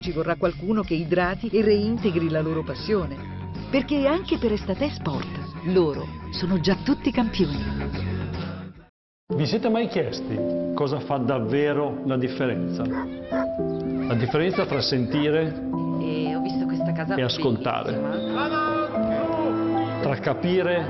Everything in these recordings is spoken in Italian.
Ci vorrà qualcuno che idrati e reintegri la loro passione. Perché anche per Estate Sport, loro sono già tutti campioni. Vi siete mai chiesti cosa fa davvero la differenza? La differenza tra sentire E ho visto questa casa e ascoltare, bellissima. tra capire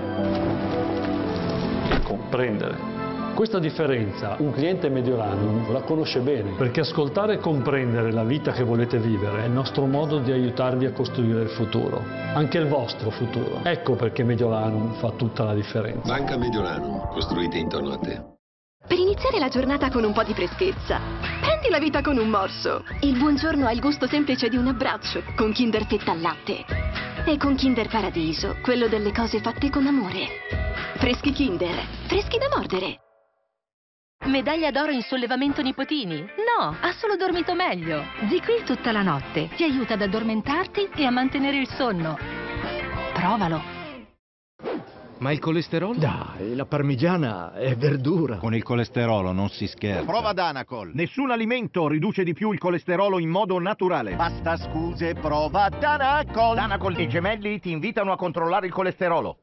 e comprendere. Questa differenza un cliente Mediolanum la conosce bene, perché ascoltare e comprendere la vita che volete vivere è il nostro modo di aiutarvi a costruire il futuro, anche il vostro futuro. Ecco perché Mediolanum fa tutta la differenza. Banca Mediolanum, costruita intorno a te. Per iniziare la giornata con un po' di freschezza, prendi la vita con un morso. Il buongiorno ha il gusto semplice di un abbraccio, con Kinder Fetta al latte. E con Kinder Paradiso, quello delle cose fatte con amore. Freschi Kinder, freschi da mordere. Medaglia d'oro in sollevamento nipotini? No, ha solo dormito meglio. ZzzQuil tutta la notte ti aiuta ad addormentarti e a mantenere il sonno. Provalo. Ma il colesterolo? Dai, la parmigiana è verdura. Con il colesterolo non si scherza. Prova Danacol. Nessun alimento riduce di più il colesterolo in modo naturale. Basta scuse, prova Danacol. Danacol e i gemelli ti invitano a controllare il colesterolo.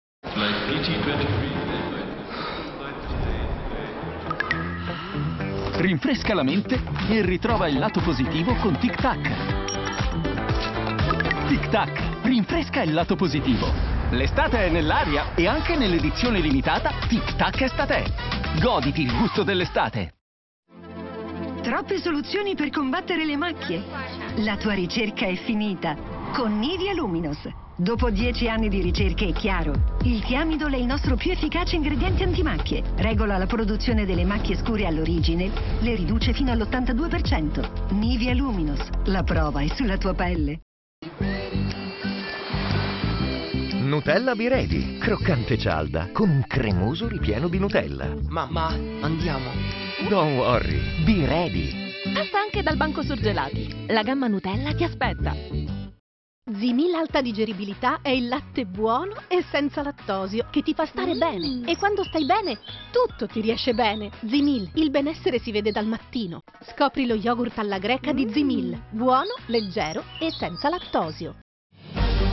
Rinfresca la mente e ritrova il lato positivo con Tic Tac. Tic Tac, rinfresca il lato positivo. L'estate è nell'aria e anche nell'edizione limitata Tic Tac Estate. Goditi il gusto dell'estate. Troppe soluzioni per combattere le macchie. La tua ricerca è finita con Nivea Luminous. Dopo 10 anni di ricerche è chiaro, il Thiamidol è il nostro più efficace ingrediente antimacchie. Regola la produzione delle macchie scure all'origine, le riduce fino all'82%. Nivea Luminous, la prova è sulla tua pelle. Nutella Be Ready, croccante cialda, con un cremoso ripieno di Nutella. Mamma, andiamo. Don't worry, Be Ready. Passa anche dal banco surgelati. La gamma Nutella ti aspetta. Zimil Alta Digeribilità è il latte buono e senza lattosio che ti fa stare bene. E quando stai bene, tutto ti riesce bene. Zimil, il benessere si vede dal mattino. Scopri lo yogurt alla greca di Zimil, buono, leggero e senza lattosio.